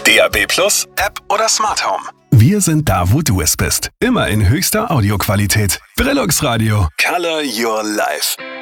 DAB+, App oder Smart Home. Wir sind da, wo du es bist. Immer in höchster Audioqualität. Brillux Radio. Color your life.